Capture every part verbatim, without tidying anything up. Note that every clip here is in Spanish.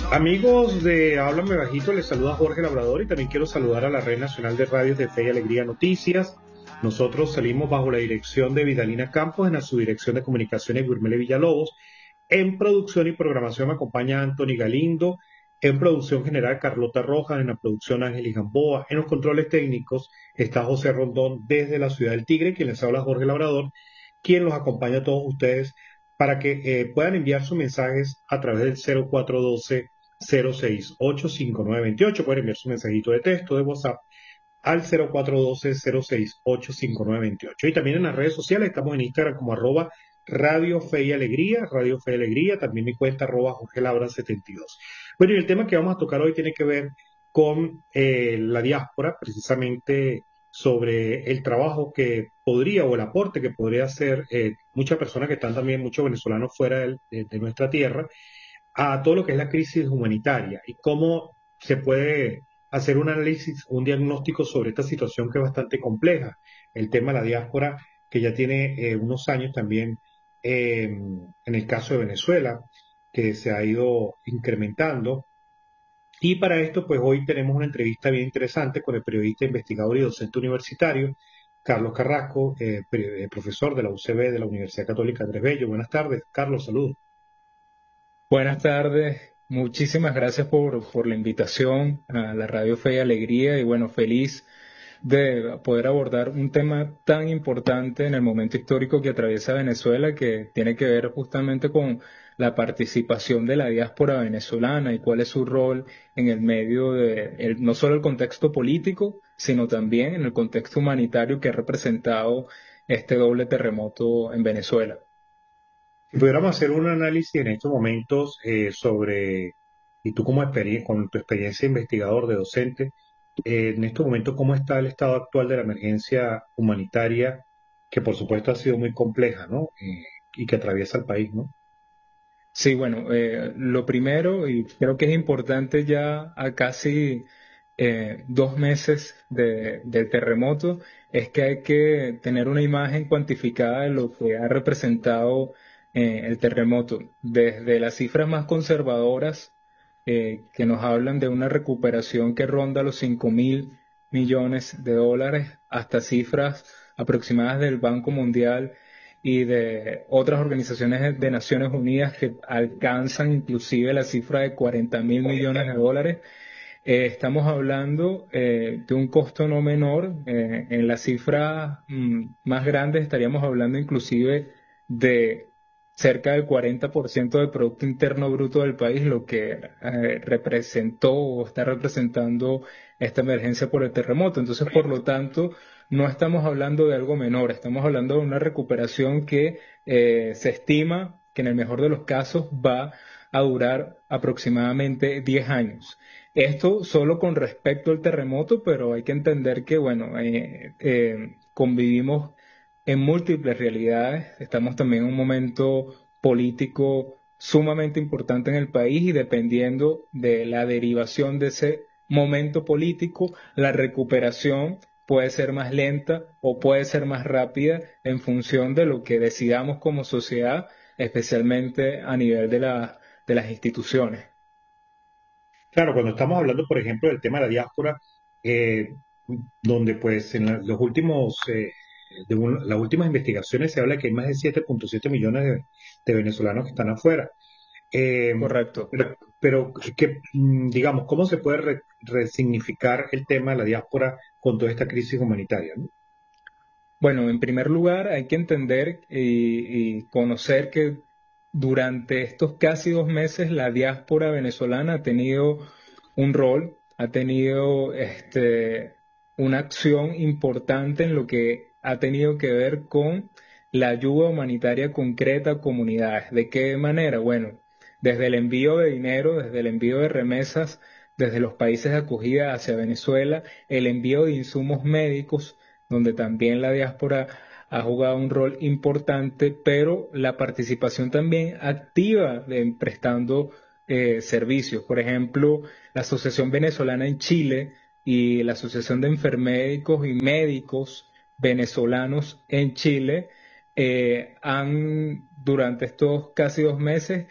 Amigos de Háblame Bajito, les saluda Jorge Labrador y también quiero saludar a la Red Nacional de Radios de Fe y Alegría Noticias. Nosotros salimos bajo la dirección de Vidalina Campos, en la subdirección de comunicaciones Gurmele Villalobos. En producción y programación me acompaña Anthony Galindo, en producción general Carlota Rojas, en la producción Ángeles Gamboa, en los controles técnicos está José Rondón desde la ciudad del Tigre, quien les habla Jorge Labrador, quien los acompaña a todos ustedes para que eh, puedan enviar sus mensajes a través del cero cuatro uno dos, cero seis ocho, cinco nueve dos ocho. Pueden enviar su mensajito de texto de WhatsApp al cero cuatro uno dos, cero seis ocho, cinco nueve dos ocho. Y también en las redes sociales estamos en Instagram como arroba Radio Fe y Alegría, Radio Fe y Alegría, también mi cuenta arroba Jorge Labra setenta y dos. Bueno, y el tema que vamos a tocar hoy tiene que ver con eh, la diáspora, precisamente sobre el trabajo que podría o el aporte que podría hacer eh, muchas personas que están también, muchos venezolanos fuera de, de, de nuestra tierra, a todo lo que es la crisis humanitaria y cómo se puede hacer un análisis, un diagnóstico sobre esta situación que es bastante compleja. El tema de la diáspora, que ya tiene eh, unos años también, eh, en el caso de Venezuela, que se ha ido incrementando. Y para esto, pues hoy tenemos una entrevista bien interesante con el periodista, investigador y docente universitario, Carlos Carrasco, eh, profesor de la U C B de la Universidad Católica Andrés Bello. Buenas tardes, Carlos, saludos. Buenas tardes, muchísimas gracias por, por la invitación a la Radio Fe y Alegría y bueno, feliz de poder abordar un tema tan importante en el momento histórico que atraviesa Venezuela, que tiene que ver justamente con la participación de la diáspora venezolana y cuál es su rol en el medio de el, no solo el contexto político, sino también en el contexto humanitario que ha representado este doble terremoto en Venezuela. Si pudiéramos hacer un análisis en estos momentos eh, sobre, y tú como experiencia, con tu experiencia de investigador, de docente, eh, en estos momentos, ¿cómo está el estado actual de la emergencia humanitaria, que por supuesto ha sido muy compleja, ¿no? Eh, y que atraviesa el país, ¿no? Sí, bueno, eh, lo primero, y creo que es importante ya a casi eh, dos meses de- del terremoto, es que hay que tener una imagen cuantificada de lo que ha representado eh, el terremoto, desde las cifras más conservadoras eh, que nos hablan de una recuperación que ronda los cinco mil millones de dólares, hasta cifras aproximadas del Banco Mundial y de otras organizaciones de de Naciones Unidas que alcanzan inclusive la cifra de cuarenta mil millones de dólares. Eh, estamos hablando eh, de un costo no menor. Eh, en las cifras mm, más grandes estaríamos hablando inclusive de cerca del cuarenta por ciento del Producto Interno Bruto del país, lo que eh, representó o está representando esta emergencia por el terremoto. Entonces, por lo tanto, no estamos hablando de algo menor, estamos hablando de una recuperación que eh, se estima que en el mejor de los casos va a durar aproximadamente diez años. Esto solo con respecto al terremoto, pero hay que entender que, bueno, eh, eh, convivimos en múltiples realidades. Estamos también en un momento político sumamente importante en el país y dependiendo de la derivación de ese momento político, la recuperación puede ser más lenta o puede ser más rápida en función de lo que decidamos como sociedad, especialmente a nivel de la, de las instituciones. Claro, cuando estamos hablando, por ejemplo, del tema de la diáspora, eh, donde pues en la- los últimos, eh, de un- las últimas investigaciones se habla que hay más de siete punto siete millones de, de venezolanos que están afuera. Eh, Correcto. pero, pero que, mm, digamos, ¿cómo se puede re- resignificar el tema de la diáspora con toda esta crisis humanitaria, ¿no? Bueno, en primer lugar hay que entender y, y conocer que durante estos casi dos meses la diáspora venezolana ha tenido un rol, ha tenido este, una acción importante en lo que ha tenido que ver con la ayuda humanitaria concreta a comunidades. ¿De qué manera? Bueno, desde el envío de dinero, desde el envío de remesas, desde los países de acogida hacia Venezuela, el envío de insumos médicos donde también la diáspora ha jugado un rol importante, pero la participación también activa de prestando eh, servicios. Por ejemplo, la Asociación Venezolana en Chile y la Asociación de Enfermédicos y Médicos Venezolanos en Chile eh, han, durante estos casi dos meses,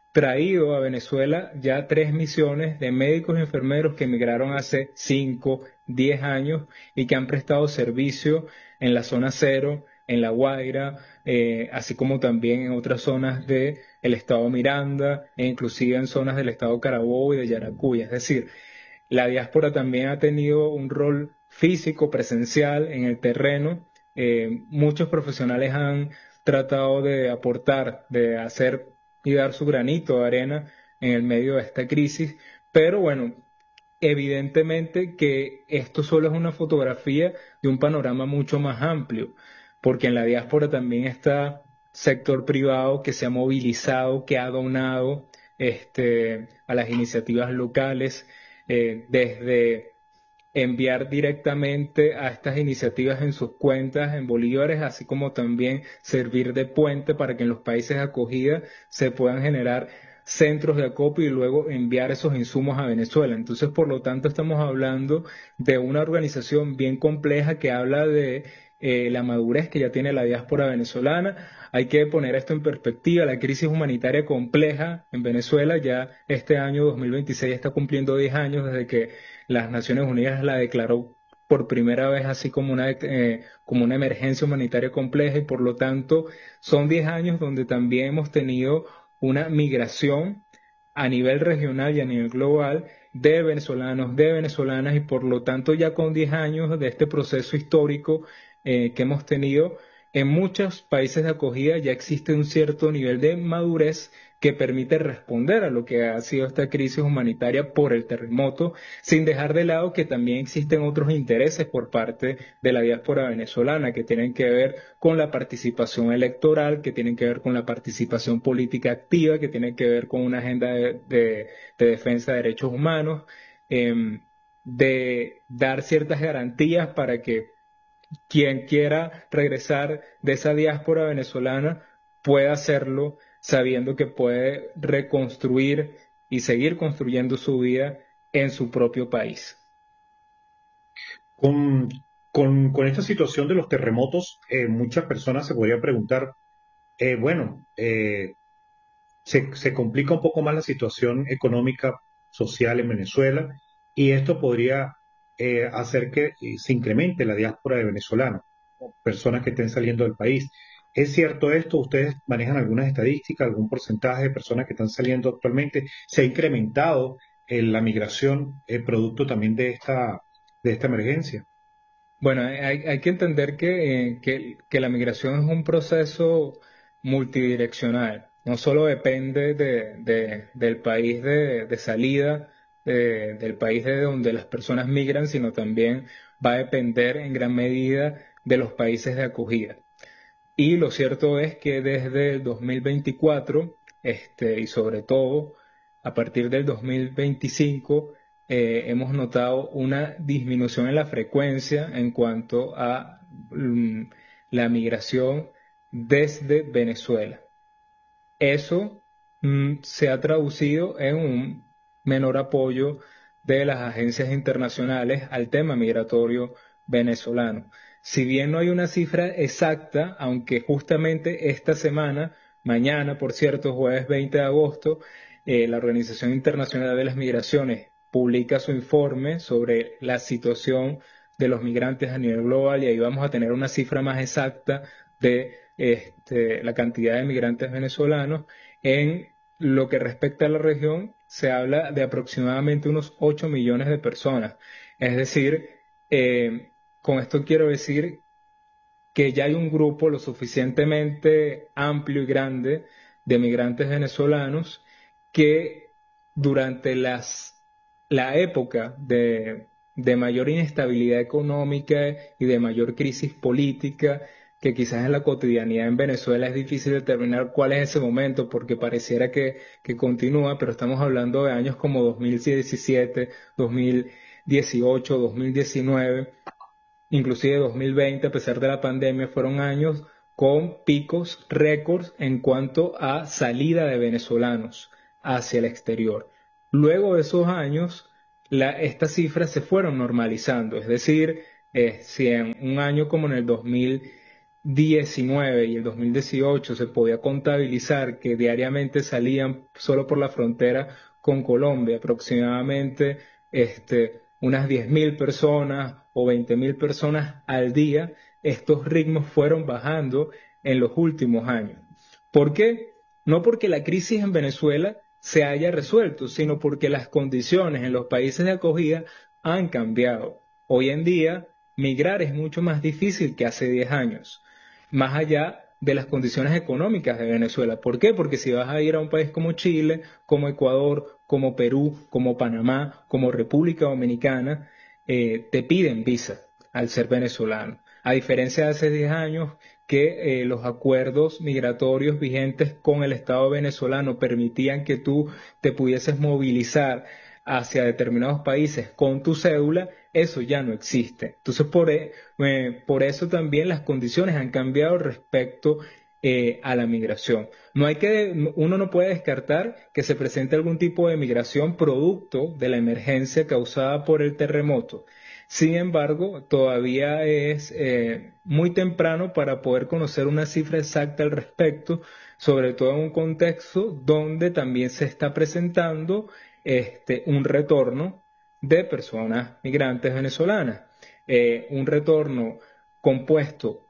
traído a Venezuela ya tres misiones de médicos y enfermeros que emigraron hace cinco, diez años y que han prestado servicio en la zona cero, en La Guaira, eh, así como también en otras zonas del estado Miranda e inclusive en zonas del estado Carabobo y de Yaracuy. Es decir, la diáspora también ha tenido un rol físico, presencial en el terreno. Eh, muchos profesionales han tratado de aportar, de hacer y dar su granito de arena en el medio de esta crisis, pero bueno, evidentemente que esto solo es una fotografía de un panorama mucho más amplio, porque en la diáspora también está sector privado que se ha movilizado, que ha donado este, a las iniciativas locales, eh, desde enviar directamente a estas iniciativas en sus cuentas en bolívares, así como también servir de puente para que en los países de acogida se puedan generar centros de acopio y luego enviar esos insumos a Venezuela. Entonces, por lo tanto, estamos hablando de una organización bien compleja que habla de eh, la madurez que ya tiene la diáspora venezolana. Hay que poner esto en perspectiva, la crisis humanitaria compleja en Venezuela ya este año dos mil veintiséis está cumpliendo diez años desde que las Naciones Unidas la declaró por primera vez así como una, eh, como una emergencia humanitaria compleja y por lo tanto son diez años donde también hemos tenido una migración a nivel regional y a nivel global de venezolanos, de venezolanas y por lo tanto ya con diez años de este proceso histórico eh, que hemos tenido, en muchos países de acogida ya existe un cierto nivel de madurez que permite responder a lo que ha sido esta crisis humanitaria por el terremoto, sin dejar de lado que también existen otros intereses por parte de la diáspora venezolana que tienen que ver con la participación electoral, que tienen que ver con la participación política activa, que tienen que ver con una agenda de, de, de defensa de derechos humanos, eh, de dar ciertas garantías para que quien quiera regresar de esa diáspora venezolana pueda hacerlo sabiendo que puede reconstruir y seguir construyendo su vida en su propio país. Con, con, con esta situación de los terremotos, eh, muchas personas se podrían preguntar, eh, bueno, eh, se, se complica un poco más la situación económica, social en Venezuela, y esto podría eh, hacer que eh, se incremente la diáspora de venezolanos, personas que estén saliendo del país. ¿Es cierto esto? ¿Ustedes manejan algunas estadísticas, algún porcentaje de personas que están saliendo actualmente? ¿Se ha incrementado eh, la migración eh, producto también de esta, de esta emergencia? Bueno, hay, hay que entender que, eh, que, que la migración es un proceso multidireccional. No solo depende de, de- del país de, de salida, de- del país de donde las personas migran, sino también va a depender en gran medida de los países de acogida. Y lo cierto es que desde el dos mil veinticuatro, este, y sobre todo a partir del dos mil veinticinco, eh, hemos notado una disminución en la frecuencia en cuanto a mm, la migración desde Venezuela. Eso mm, se ha traducido en un menor apoyo de las agencias internacionales al tema migratorio venezolano. Si bien no hay una cifra exacta, aunque justamente esta semana, mañana, por cierto, jueves veinte de agosto, eh, la Organización Internacional de las Migraciones publica su informe sobre la situación de los migrantes a nivel global y ahí vamos a tener una cifra más exacta de este, la cantidad de migrantes venezolanos. En lo que respecta a la región, se habla de aproximadamente unos ocho millones de personas. Es decir, eh, con esto quiero decir que ya hay un grupo lo suficientemente amplio y grande de migrantes venezolanos que durante las, la época de, de mayor inestabilidad económica y de mayor crisis política, que quizás en la cotidianidad en Venezuela es difícil determinar cuál es ese momento porque pareciera que, que continúa, pero estamos hablando de años como dos mil diecisiete, dos mil dieciocho, dos mil diecinueve, inclusive dos mil veinte, a pesar de la pandemia, fueron años con picos récords en cuanto a salida de venezolanos hacia el exterior. Luego de esos años, la, estas cifras se fueron normalizando, es decir, eh, si en un año como en el dos mil diecinueve y el dos mil dieciocho se podía contabilizar que diariamente salían solo por la frontera con Colombia aproximadamente este, unas diez mil personas o veinte mil personas al día, estos ritmos fueron bajando en los últimos años. ¿Por qué? No porque la crisis en Venezuela se haya resuelto, sino porque las condiciones en los países de acogida han cambiado. Hoy en día, migrar es mucho más difícil que hace diez años, más allá de las condiciones económicas de Venezuela. ¿Por qué? Porque si vas a ir a un país como Chile, como Ecuador, como Perú, como Panamá, como República Dominicana, eh, te piden visa al ser venezolano. A diferencia de hace diez años, que eh, los acuerdos migratorios vigentes con el Estado venezolano permitían que tú te pudieses movilizar hacia determinados países con tu cédula, eso ya no existe. Entonces, por, eh, por eso también las condiciones han cambiado respecto eh, a la migración. No hay que, uno no puede descartar que se presente algún tipo de migración producto de la emergencia causada por el terremoto. Sin embargo, todavía es eh, muy temprano para poder conocer una cifra exacta al respecto, sobre todo en un contexto donde también se está presentando este, un retorno de personas migrantes venezolanas. Eh, un retorno compuesto,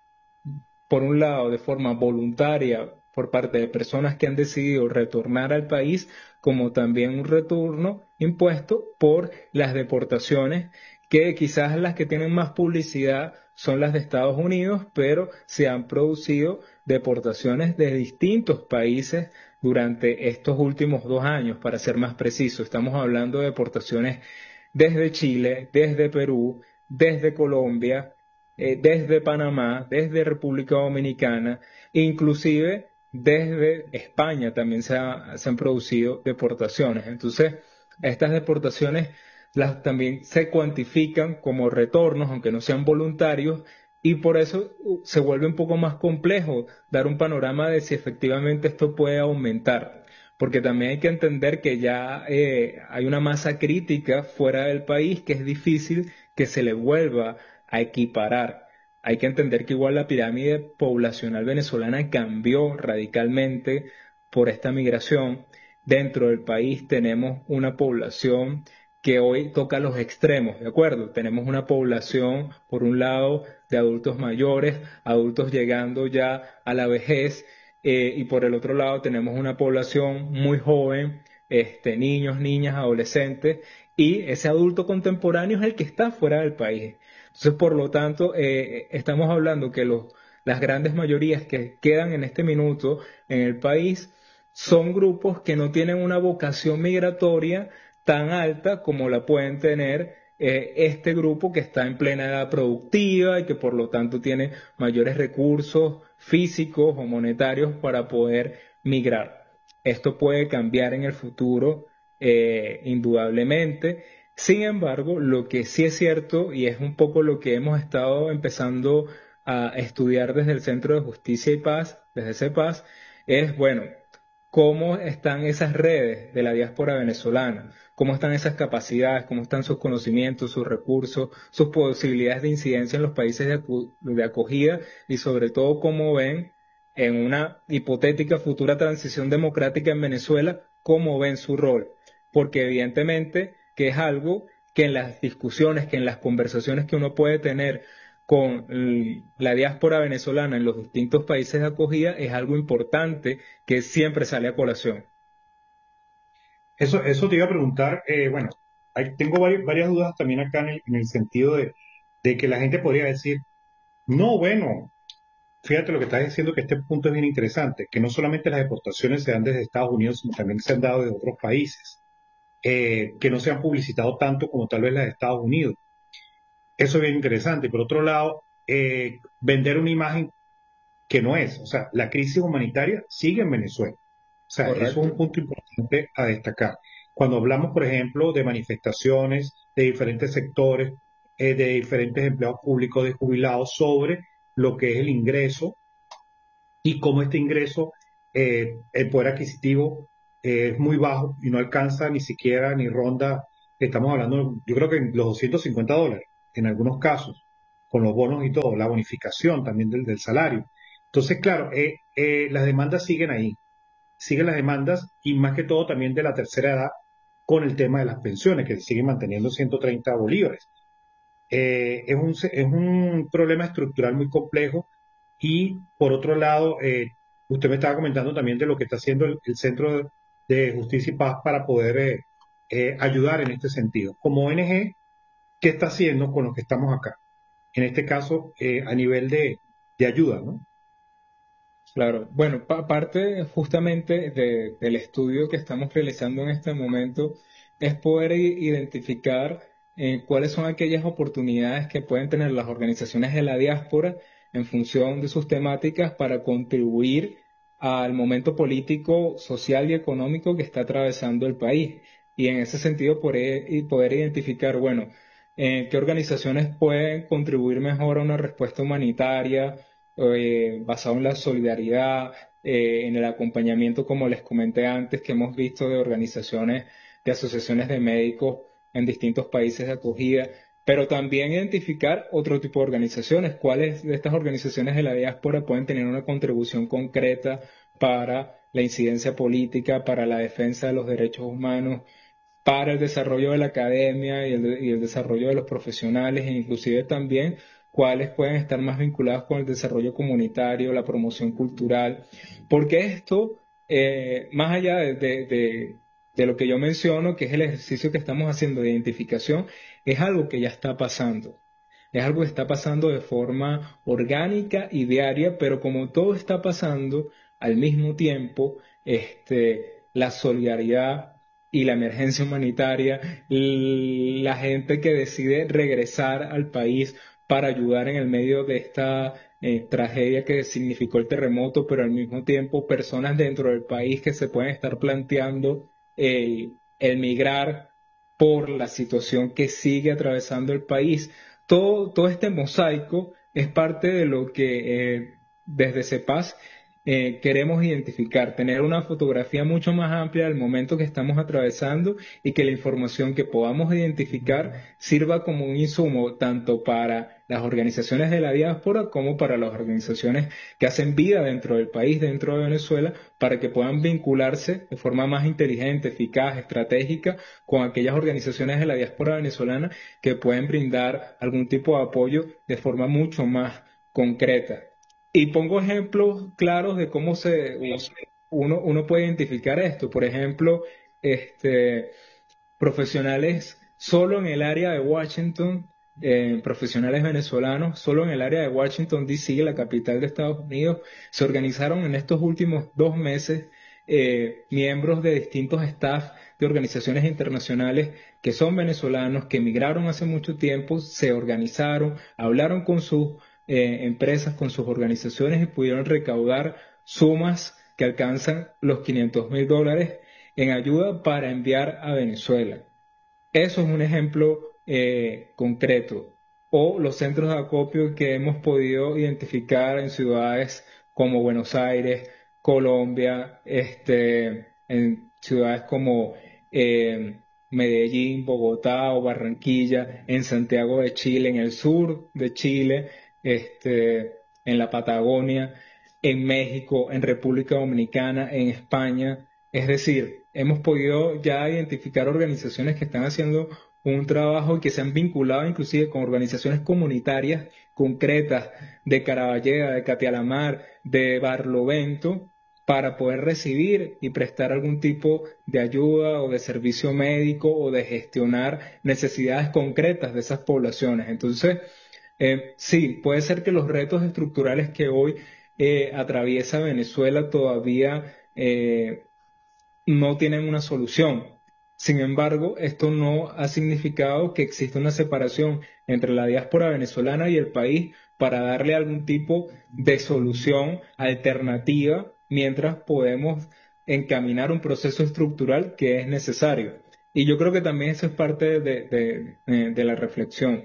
por un lado, de forma voluntaria por parte de personas que han decidido retornar al país, como también un retorno impuesto por las deportaciones, que quizás las que tienen más publicidad son las de Estados Unidos, pero se han producido deportaciones de distintos países durante estos últimos dos años, para ser más preciso. Estamos hablando de deportaciones desde Chile, desde Perú, desde Colombia, eh, desde Panamá, desde República Dominicana, inclusive desde España también se, ha, se han producido deportaciones. Entonces, estas deportaciones las también se cuantifican como retornos, aunque no sean voluntarios, y por eso uh, se vuelve un poco más complejo dar un panorama de si efectivamente esto puede aumentar, porque también hay que entender que ya eh, hay una masa crítica fuera del país que es difícil que se le vuelva a equiparar. Hay que entender que igual la pirámide poblacional venezolana cambió radicalmente por esta migración. Dentro del país tenemos una población que hoy toca los extremos, ¿de acuerdo? Tenemos una población, por un lado, de adultos mayores, adultos llegando ya a la vejez, eh, y por el otro lado tenemos una población muy joven, este, niños, niñas, adolescentes, y ese adulto contemporáneo es el que está fuera del país. Entonces, por lo tanto, eh, estamos hablando que los, las grandes mayorías que quedan en este minuto en el país son grupos que no tienen una vocación migratoria tan alta como la pueden tener eh, este grupo que está en plena edad productiva y que por lo tanto tiene mayores recursos físicos o monetarios para poder migrar. Esto puede cambiar en el futuro, eh, indudablemente. Sin embargo, lo que sí es cierto, y es un poco lo que hemos estado empezando a estudiar desde el Centro de Justicia y Paz, desde CEPAZ, es, bueno, cómo están esas redes de la diáspora venezolana, cómo están esas capacidades, cómo están sus conocimientos, sus recursos, sus posibilidades de incidencia en los países de, acu de acogida, y sobre todo cómo ven en una hipotética futura transición democrática en Venezuela, cómo ven su rol. Porque evidentemente que es algo que en las discusiones, que en las conversaciones que uno puede tener con la diáspora venezolana en los distintos países de acogida, es algo importante que siempre sale a colación. Eso, eso te iba a preguntar, eh, bueno, hay, tengo varias, varias dudas también acá en el, en el sentido de, de que la gente podría decir, no, bueno, fíjate lo que estás diciendo, que este punto es bien interesante, que no solamente las deportaciones se dan desde Estados Unidos, sino también se han dado de otros países, eh, que no se han publicitado tanto como tal vez las de Estados Unidos. Eso es bien interesante. Por otro lado, eh, vender una imagen que no es. O sea, la crisis humanitaria sigue en Venezuela. O sea, eso es un Correcto. punto importante a destacar. Cuando hablamos, por ejemplo, de manifestaciones de diferentes sectores, eh, de diferentes empleados públicos, de jubilados, sobre lo que es el ingreso y cómo este ingreso, eh, el poder adquisitivo eh, es muy bajo y no alcanza ni siquiera ni ronda, estamos hablando, yo creo que en los doscientos cincuenta dólares en algunos casos. con los bonos y todo, la bonificación también del, del salario. Entonces, claro, eh, eh, las demandas siguen ahí, siguen las demandas y más que todo también de la tercera edad con el tema de las pensiones, que siguen manteniendo ciento treinta bolívares. Eh, es, un, es un problema estructural muy complejo y por otro lado, eh, usted me estaba comentando también de lo que está haciendo el, el Centro de Justicia y Paz para poder eh, eh, ayudar en este sentido. Como O N G, ¿qué está haciendo con lo que estamos acá? En este caso, eh, a nivel de, de ayuda, ¿no? Claro, bueno, pa- parte justamente de- del estudio que estamos realizando en este momento es poder i- identificar eh, cuáles son aquellas oportunidades que pueden tener las organizaciones de la diáspora en función de sus temáticas para contribuir al momento político, social y económico que está atravesando el país. Y en ese sentido, poder, y poder identificar, bueno, eh, qué organizaciones pueden contribuir mejor a una respuesta humanitaria eh, basado en la solidaridad, eh, en el acompañamiento, como les comenté antes, que hemos visto de organizaciones, de asociaciones de médicos en distintos países de acogida, pero también identificar otro tipo de organizaciones, cuáles de estas organizaciones de la diáspora pueden tener una contribución concreta para la incidencia política, para la defensa de los derechos humanos, para el desarrollo de la academia y el, y el desarrollo de los profesionales e inclusive también cuáles pueden estar más vinculados con el desarrollo comunitario, la promoción cultural, porque esto, eh, más allá de, de, de, de lo que yo menciono, que es el ejercicio que estamos haciendo de identificación, es algo que ya está pasando. Es algo que está pasando de forma orgánica y diaria, pero como todo está pasando al mismo tiempo, este, la solidaridad y la emergencia humanitaria, la gente que decide regresar al país para ayudar en el medio de esta eh, tragedia que significó el terremoto, pero al mismo tiempo personas dentro del país que se pueden estar planteando eh, el migrar por la situación que sigue atravesando el país. Todo, todo este mosaico es parte de lo que eh, desde CEPAS eh, queremos identificar, tener una fotografía mucho más amplia del momento que estamos atravesando y que la información que podamos identificar sirva como un insumo tanto para las organizaciones de la diáspora como para las organizaciones que hacen vida dentro del país, dentro de Venezuela, para que puedan vincularse de forma más inteligente, eficaz, estratégica con aquellas organizaciones de la diáspora venezolana que pueden brindar algún tipo de apoyo de forma mucho más concreta. Y pongo ejemplos claros de cómo se, uno, uno puede identificar esto. Por ejemplo, este, profesionales solo en el área de Washington, eh, profesionales venezolanos, solo en el área de Washington, D C, la capital de Estados Unidos, se organizaron en estos últimos dos meses eh, miembros de distintos staff de organizaciones internacionales que son venezolanos, que emigraron hace mucho tiempo, se organizaron, hablaron con sus eh, empresas, con sus organizaciones y pudieron recaudar sumas que alcanzan los quinientos mil dólares en ayuda para enviar a Venezuela. Eso es un ejemplo eh, concreto. O los centros de acopio que hemos podido identificar en ciudades como Buenos Aires, Colombia, este, en ciudades como eh, Medellín, Bogotá o Barranquilla, en Santiago de Chile, en el sur de Chile, este, en la Patagonia, en México, en República Dominicana, en España. Es decir, hemos podido ya identificar organizaciones que están haciendo un trabajo y que se han vinculado inclusive con organizaciones comunitarias concretas de Caraballeda, de Catialamar, de Barlovento, para poder recibir y prestar algún tipo de ayuda o de servicio médico o de gestionar necesidades concretas de esas poblaciones. Entonces, eh, sí, puede ser que los retos estructurales que hoy eh, atraviesa Venezuela todavía eh, no tienen una solución. Sin embargo, esto no ha significado que exista una separación entre la diáspora venezolana y el país para darle algún tipo de solución alternativa mientras podemos encaminar un proceso estructural que es necesario. Y yo creo que también eso es parte de, de, de, de la reflexión.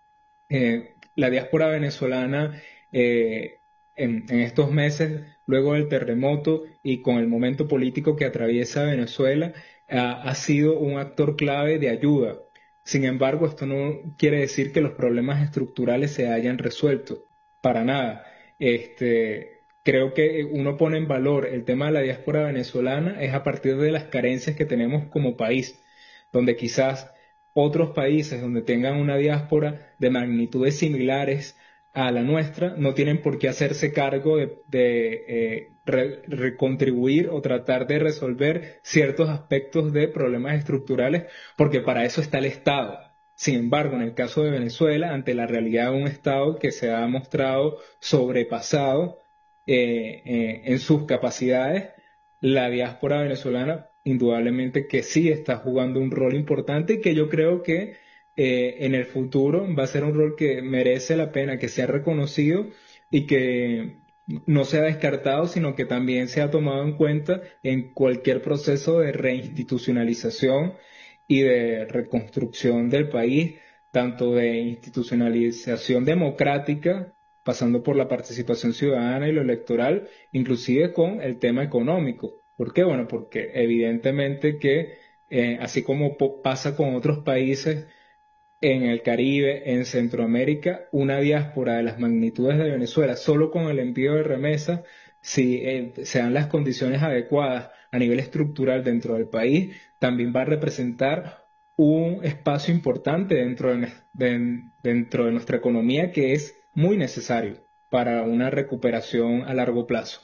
Eh, la diáspora venezolana eh, en, en estos meses, luego del terremoto y con el momento político que atraviesa Venezuela, ha, ha sido un actor clave de ayuda. Sin embargo, esto no quiere decir que los problemas estructurales se hayan resuelto, para nada. Este, creo que uno pone en valor el tema de la diáspora venezolana es a partir de las carencias que tenemos como país, donde quizás otros países donde tengan una diáspora de magnitudes similares a la nuestra no tienen por qué hacerse cargo de, de eh, re, recontribuir o tratar de resolver ciertos aspectos de problemas estructurales, porque para eso está el Estado. Sin embargo, en el caso de Venezuela, ante la realidad de un Estado que se ha mostrado sobrepasado eh, eh, en sus capacidades, la diáspora venezolana indudablemente que sí está jugando un rol importante y que yo creo que eh, en el futuro va a ser un rol que merece la pena que sea reconocido y que no sea descartado, sino que también sea tomado en cuenta en cualquier proceso de reinstitucionalización y de reconstrucción del país, tanto de institucionalización democrática, pasando por la participación ciudadana y lo electoral, inclusive con el tema económico. ¿Por qué? Bueno, porque evidentemente que eh, así como pasa con otros países en el Caribe, en Centroamérica, una diáspora de las magnitudes de Venezuela, solo con el envío de remesas, si eh, se dan las condiciones adecuadas a nivel estructural dentro del país, también va a representar un espacio importante dentro de, de, dentro de nuestra economía que es muy necesario para una recuperación a largo plazo.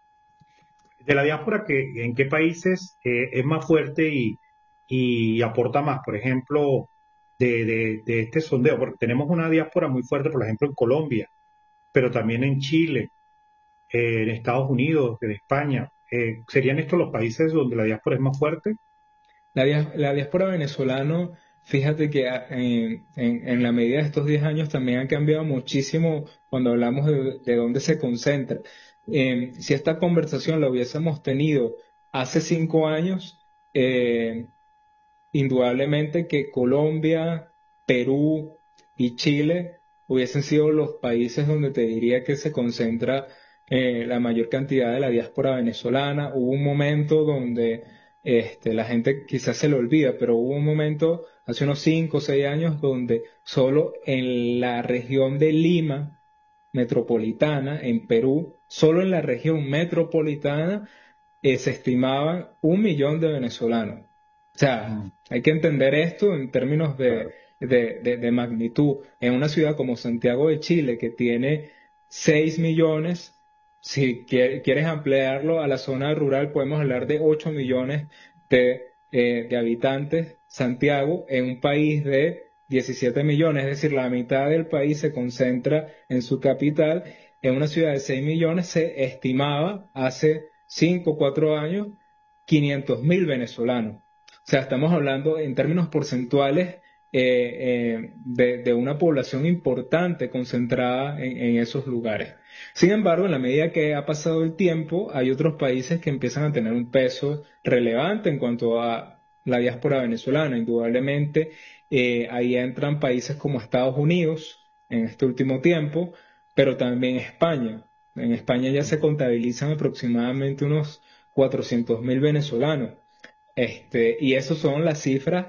De la diáspora, que, ¿en qué países eh, es más fuerte y, y aporta más? Por ejemplo, de, de, de este sondeo, porque tenemos una diáspora muy fuerte, por ejemplo, en Colombia, pero también en Chile, eh, en Estados Unidos, en España. Eh, ¿serían estos los países donde la diáspora es más fuerte? La, la diáspora venezolana, fíjate que en, en, en, la medida de estos diez años también ha cambiado muchísimo cuando hablamos de, de dónde se concentra. Eh, si esta conversación la hubiésemos tenido hace cinco años, eh, indudablemente que Colombia, Perú y Chile hubiesen sido los países donde te diría que se concentra eh, la mayor cantidad de la diáspora venezolana. Hubo un momento donde este, la gente quizás se lo olvida, pero hubo un momento hace unos cinco o seis años donde solo en la región de Lima metropolitana, en Perú, solo en la región metropolitana eh, se estimaban un millón de venezolanos. O sea, mm. hay que entender esto en términos de, claro. de, de, de magnitud. En una ciudad como Santiago de Chile, que tiene seis millones, si quieres ampliarlo a la zona rural, podemos hablar de ocho millones de, eh, de habitantes. Santiago, en un país de diecisiete millones, es decir, la mitad del país se concentra en su capital. En una ciudad de seis millones se estimaba hace cinco o cuatro años quinientos mil venezolanos. O sea, estamos hablando en términos porcentuales eh, eh, de, de una población importante concentrada en, en esos lugares. Sin embargo, en la medida que ha pasado el tiempo, hay otros países que empiezan a tener un peso relevante en cuanto a la diáspora venezolana. Indudablemente, eh, ahí entran países como Estados Unidos en este último tiempo, pero también España. En España ya se contabilizan aproximadamente unos cuatrocientos mil venezolanos. Este, y esas son las cifras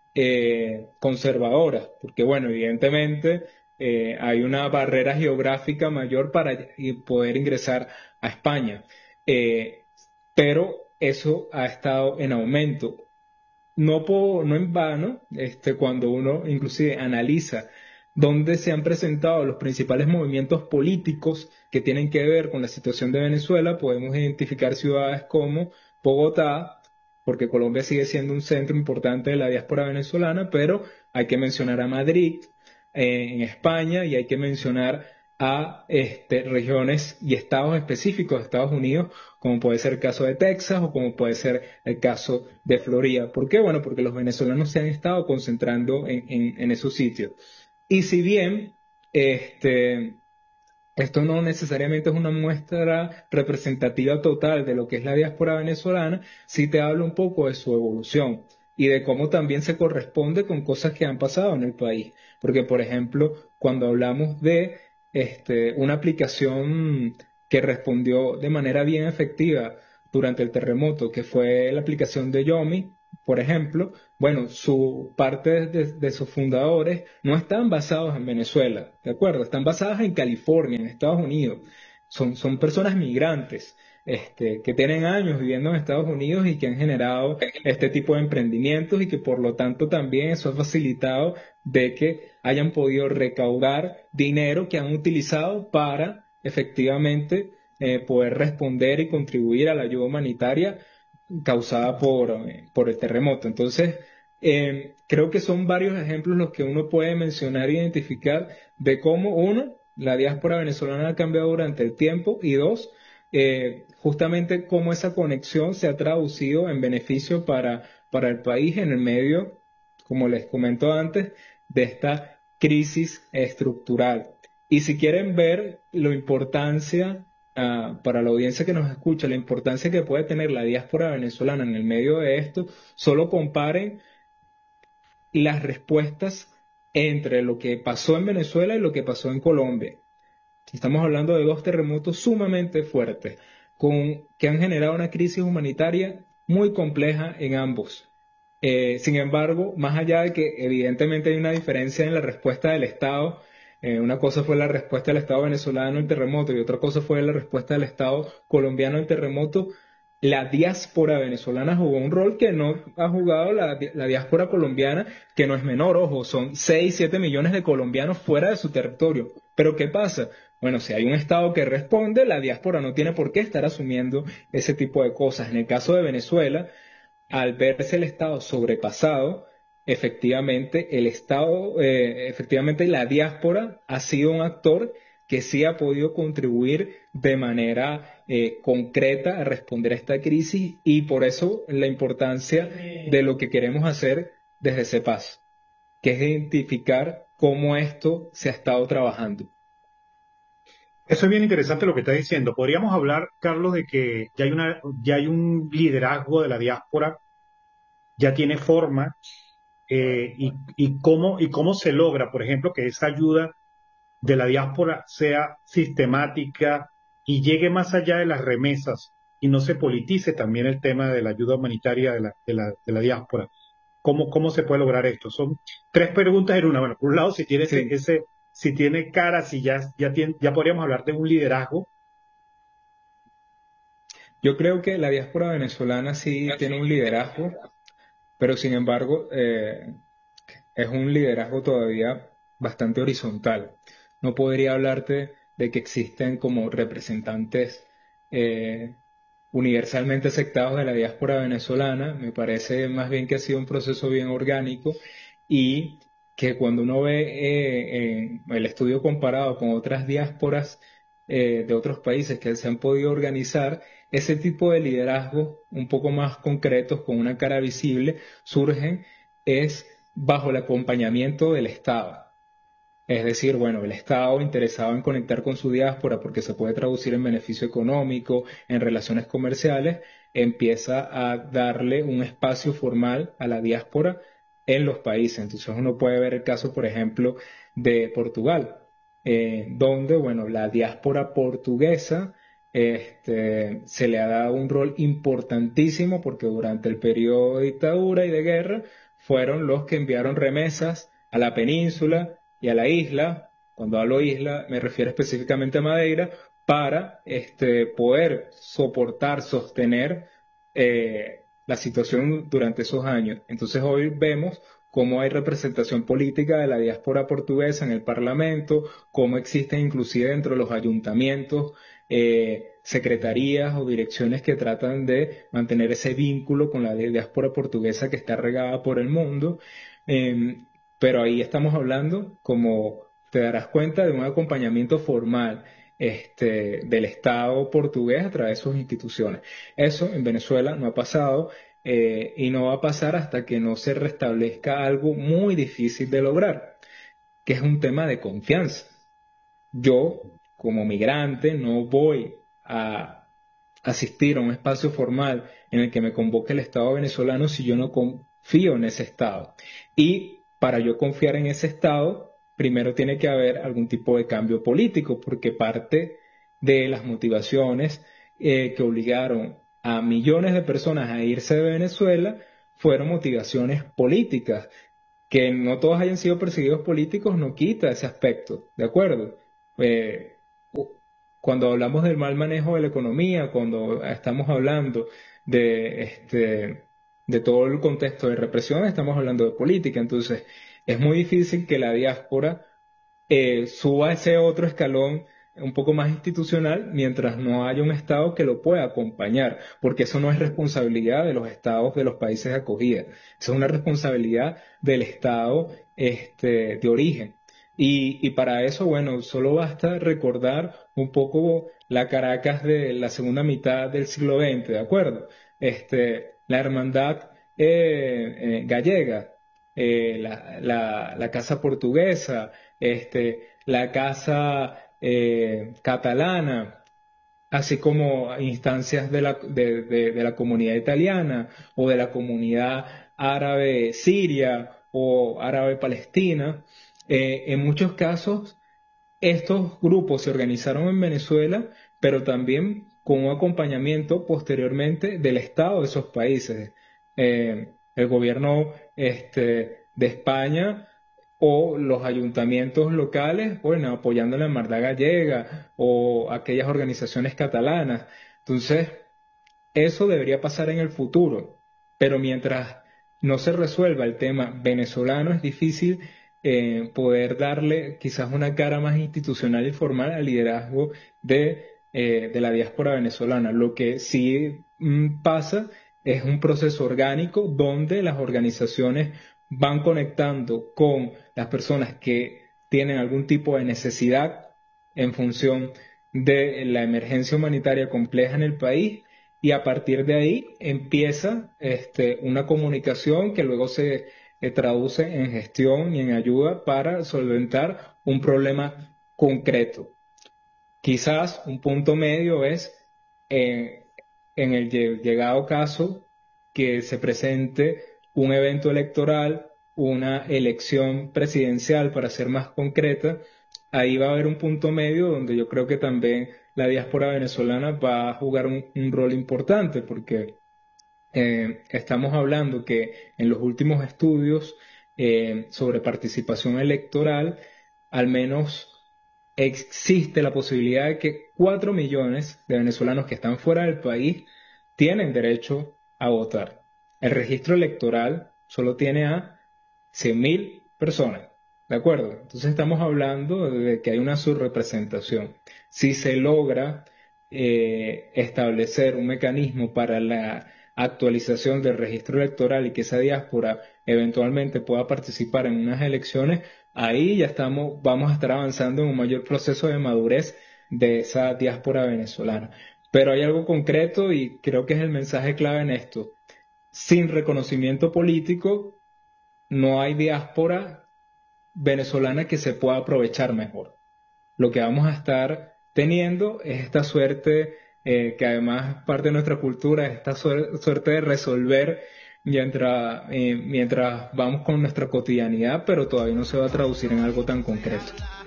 eh, conservadoras, porque bueno, evidentemente eh, hay una barrera geográfica mayor para poder ingresar a España, eh, pero eso ha estado en aumento. No, por, no en vano, este, cuando uno inclusive analiza dónde se han presentado los principales movimientos políticos que tienen que ver con la situación de Venezuela, podemos identificar ciudades como Bogotá, porque Colombia sigue siendo un centro importante de la diáspora venezolana, pero hay que mencionar a Madrid eh, en España y hay que mencionar a este, regiones y estados específicos de Estados Unidos, como puede ser el caso de Texas o como puede ser el caso de Florida. ¿Por qué? Bueno, porque los venezolanos se han estado concentrando en, en, en esos sitios. Y si bien este, esto no necesariamente es una muestra representativa total de lo que es la diáspora venezolana, sí te habla un poco de su evolución y de cómo también se corresponde con cosas que han pasado en el país. Porque, por ejemplo, cuando hablamos de este, una aplicación que respondió de manera bien efectiva durante el terremoto, que fue la aplicación de Yomi, por ejemplo, bueno, su parte de, de sus fundadores no están basados en Venezuela, ¿de acuerdo? Están basadas en California, en Estados Unidos. Son, son personas migrantes, este, que tienen años viviendo en Estados Unidos y que han generado este tipo de emprendimientos y que por lo tanto también eso ha facilitado de que hayan podido recaudar dinero que han utilizado para efectivamente eh, poder responder y contribuir a la ayuda humanitaria causada por, eh, por el terremoto. Entonces, eh, creo que son varios ejemplos los que uno puede mencionar e identificar de cómo, uno, la diáspora venezolana ha cambiado durante el tiempo y dos, eh, justamente cómo esa conexión se ha traducido en beneficio para, para el país en el medio, como les comento antes, de esta crisis estructural. Y si quieren ver la importancia uh, para la audiencia que nos escucha, la importancia que puede tener la diáspora venezolana en el medio de esto, solo comparen las respuestas entre lo que pasó en Venezuela y lo que pasó en Colombia. Estamos hablando de dos terremotos sumamente fuertes, con, que han generado una crisis humanitaria muy compleja en ambos. Eh, sin embargo, más allá de que evidentemente hay una diferencia en la respuesta del Estado, eh, una cosa fue la respuesta del Estado venezolano al terremoto y otra cosa fue la respuesta del Estado colombiano al terremoto, la diáspora venezolana jugó un rol que no ha jugado la, la diáspora colombiana, que no es menor, ojo, son seis, siete millones de colombianos fuera de su territorio. Pero ¿qué pasa? Bueno, si hay un Estado que responde, la diáspora no tiene por qué estar asumiendo ese tipo de cosas. En el caso de Venezuela, al verse el Estado sobrepasado, efectivamente el Estado, eh, efectivamente la diáspora ha sido un actor que sí ha podido contribuir de manera eh, concreta a responder a esta crisis y por eso la importancia de lo que queremos hacer desde CEPAS, que es identificar cómo esto se ha estado trabajando. Eso es bien interesante lo que está diciendo. Podríamos hablar, Carlos, de que ya hay una, ya hay un liderazgo de la diáspora, ya tiene forma, eh, y, y cómo, y cómo se logra, por ejemplo, que esa ayuda de la diáspora sea sistemática y llegue más allá de las remesas y no se politice también el tema de la ayuda humanitaria de la, de la, de la diáspora. ¿Cómo, ¿Cómo se puede lograr esto? Son tres preguntas en una. Bueno, por un lado, si tiene, sí. ese, ese, si tiene cara, si ya, ya, tiene, ya podríamos hablar de un liderazgo. Yo creo que la diáspora venezolana sí tiene un liderazgo, pero sin embargo eh, es un liderazgo todavía bastante horizontal. No podría hablarte de que existen como representantes eh, universalmente aceptados de la diáspora venezolana. Me parece más bien que ha sido un proceso bien orgánico y que cuando uno ve eh, eh, el estudio comparado con otras diásporas eh, de otros países que se han podido organizar, ese tipo de liderazgos un poco más concretos, con una cara visible, surgen es bajo el acompañamiento del Estado. Es decir, bueno, el Estado interesado en conectar con su diáspora porque se puede traducir en beneficio económico, en relaciones comerciales, empieza a darle un espacio formal a la diáspora en los países. Entonces uno puede ver el caso, por ejemplo, de Portugal, eh, donde, bueno, la diáspora portuguesa este, se le ha dado un rol importantísimo porque durante el periodo de dictadura y de guerra fueron los que enviaron remesas a la península y a la isla. Cuando hablo isla me refiero específicamente a Madeira, para este, poder soportar, sostener eh, la situación durante esos años. Entonces hoy vemos cómo hay representación política de la diáspora portuguesa en el Parlamento, cómo existen inclusive dentro de los ayuntamientos eh, secretarías o direcciones que tratan de mantener ese vínculo con la diáspora portuguesa que está regada por el mundo. Eh, pero ahí estamos hablando, como te darás cuenta, de un acompañamiento formal este, del Estado portugués a través de sus instituciones. Eso en Venezuela no ha pasado eh, y no va a pasar hasta que no se restablezca algo muy difícil de lograr, que es un tema de confianza. Yo, como migrante, no voy a asistir a un espacio formal en el que me convoque el Estado venezolano si yo no confío en ese Estado. Y para yo confiar en ese Estado, primero tiene que haber algún tipo de cambio político, porque parte de las motivaciones eh, que obligaron a millones de personas a irse de Venezuela fueron motivaciones políticas. Que no todos hayan sido perseguidos políticos no quita ese aspecto, ¿de acuerdo? Eh, cuando hablamos del mal manejo de la economía, cuando estamos hablando de, este, de todo el contexto de represión, estamos hablando de política. Entonces, es muy difícil que la diáspora eh, suba ese otro escalón un poco más institucional mientras no haya un Estado que lo pueda acompañar, porque eso no es responsabilidad de los Estados de los países de acogida, eso es una responsabilidad del Estado este, de origen. Y, y para eso, bueno, solo basta recordar un poco la Caracas de la segunda mitad del siglo veinte, ¿de acuerdo? Este, la hermandad eh, eh, gallega, eh, la, la, la casa portuguesa, este, la casa eh, catalana, así como instancias de la, de, de, de la comunidad italiana o de la comunidad árabe siria o árabe palestina. Eh, en muchos casos, estos grupos se organizaron en Venezuela, pero también con un acompañamiento posteriormente del Estado de esos países. Eh, el gobierno este, de España o los ayuntamientos locales, bueno, apoyando la hermandad gallega o aquellas organizaciones catalanas. Entonces, eso debería pasar en el futuro, pero mientras no se resuelva el tema venezolano, es difícil eh, poder darle quizás una cara más institucional y formal al liderazgo de, eh, de la diáspora venezolana. Lo que sí mm, pasa es un proceso orgánico donde las organizaciones van conectando con las personas que tienen algún tipo de necesidad en función de la emergencia humanitaria compleja en el país, y a partir de ahí empieza este, una comunicación que luego se eh, traduce en gestión y en ayuda para solventar un problema concreto. Quizás un punto medio es eh, en el llegado caso que se presente un evento electoral, una elección presidencial, para ser más concreta. Ahí va a haber un punto medio donde yo creo que también la diáspora venezolana va a jugar un, un rol importante, porque eh, estamos hablando que en los últimos estudios eh, sobre participación electoral, al menos existe la posibilidad de que cuatro millones de venezolanos que están fuera del país tienen derecho a votar. El registro electoral solo tiene a cien mil personas, ¿de acuerdo? Entonces estamos hablando de que hay una subrepresentación. Si se logra eh, establecer un mecanismo para la actualización del registro electoral y que esa diáspora eventualmente pueda participar en unas elecciones, ahí ya estamos, vamos a estar avanzando en un mayor proceso de madurez de esa diáspora venezolana. Pero hay algo concreto y creo que es el mensaje clave en esto. Sin reconocimiento político, no hay diáspora venezolana que se pueda aprovechar mejor. Lo que vamos a estar teniendo es esta suerte, eh, que además parte de nuestra cultura, es esta suer- suerte de resolver mientras, eh, mientras vamos con nuestra cotidianidad, pero todavía no se va a traducir en algo tan concreto.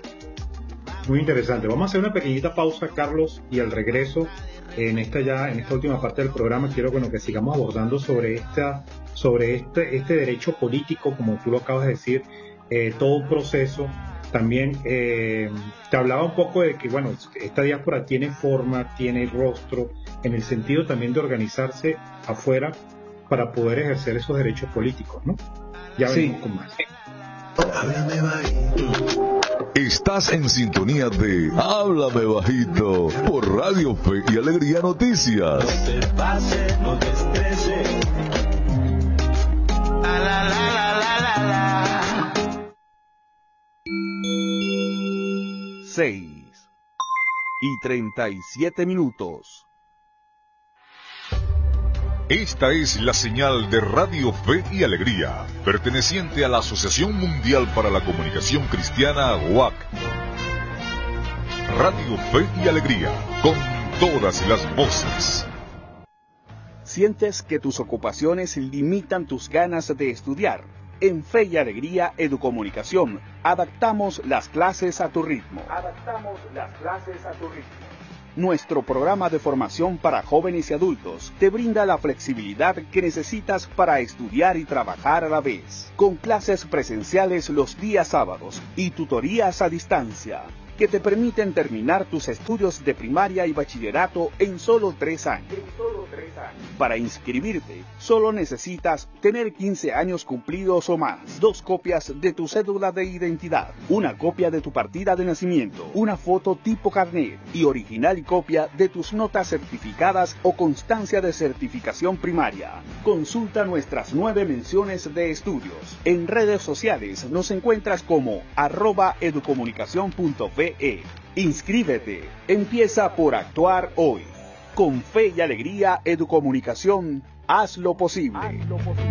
Muy interesante. Vamos a hacer una pequeñita pausa, Carlos, y al regreso, en esta ya, en esta última parte del programa, quiero bueno, que sigamos abordando sobre esta, sobre este, este derecho político, como tú lo acabas de decir, eh, todo un proceso. También eh, te hablaba un poco de que, bueno, esta diáspora tiene forma, tiene rostro, en el sentido también de organizarse afuera para poder ejercer esos derechos políticos, ¿no? Ya venimos sí. con más. Háblame bajito. Estás en sintonía de Háblame Bajito por Radio Fe y Alegría Noticias. No te pases, no te estreses. La, la, la, la, la, la. Seis y treinta y siete minutos. Esta es la señal de Radio Fe y Alegría, perteneciente a la Asociación Mundial para la Comunicación Cristiana, O A C. Radio Fe y Alegría, con todas las voces. ¿Sientes que tus ocupaciones limitan tus ganas de estudiar? En Fe y Alegría Educomunicación, adaptamos las clases a tu ritmo. Adaptamos las clases a tu ritmo. nuestro programa de formación para jóvenes y adultos te brinda la flexibilidad que necesitas para estudiar y trabajar a la vez, con clases presenciales los días sábados y tutorías a distancia, que te permiten terminar tus estudios de primaria y bachillerato en solo tres años. Para inscribirte, solo necesitas tener quince años cumplidos o más, dos copias de tu cédula de identidad, una copia de tu partida de nacimiento, una foto tipo carnet y original copia de tus notas certificadas o constancia de certificación primaria. Consulta nuestras nueve menciones de estudios. En redes sociales nos encuentras como arroba educomunicación punto be. Inscríbete. Empieza por actuar hoy. Con fe y alegría, Educomunicación, haz lo posible. Haz lo posible.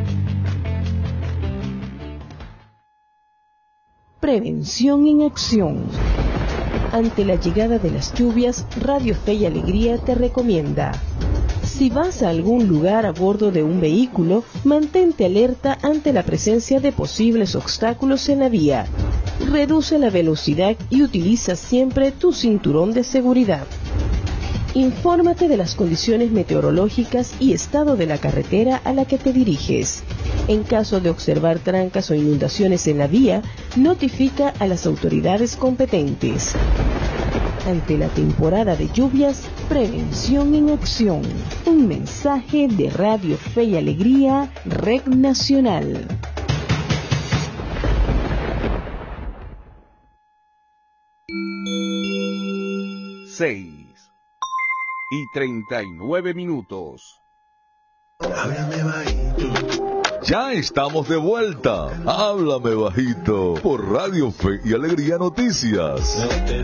Prevención en acción. Ante la llegada de las lluvias, Radio Fe y Alegría te recomienda: si vas a algún lugar a bordo de un vehículo, mantente alerta ante la presencia de posibles obstáculos en la vía. Reduce la velocidad y utiliza siempre tu cinturón de seguridad. Infórmate de las condiciones meteorológicas y estado de la carretera a la que te diriges. En caso de observar trancas o inundaciones en la vía, notifica a las autoridades competentes. Ante la temporada de lluvias, prevención en acción. Un mensaje de Radio Fe y Alegría, Red Nacional. Seis y treinta y nueve minutos. Háblame bajito. Ya estamos de vuelta. Háblame bajito por Radio Fe y Alegría Noticias. No te